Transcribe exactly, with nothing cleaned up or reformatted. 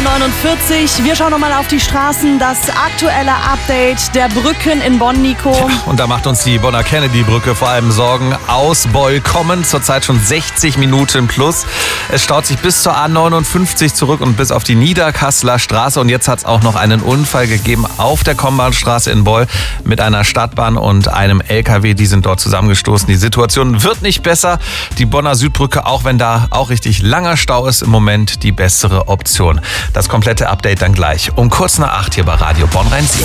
Uhr neunundvierzig. Wir schauen nochmal auf die Straßen. Das aktuelle Update der Brücken in Bonn, Nico. Ja, und da macht uns die Bonner Kennedy-Brücke vor allem Sorgen. Aus Beul kommen zurzeit schon sechzig Minuten plus. Es staut sich bis zur A neunundfünfzig zurück und bis auf die Niederkasseler Straße. Und jetzt hat es auch noch einen Unfall gegeben auf der Kommbahnstraße in Beul mit einer Stadtbahn und einem L K W. Die sind dort zusammengestoßen. Die Situation wird nicht besser. Die Bonner Südbrücke, auch wenn da auch richtig langer Stau ist, im Moment die bessere Option. Das komplette Update dann gleich um kurz nach acht hier bei Radio Bonn Rhein-Sieg.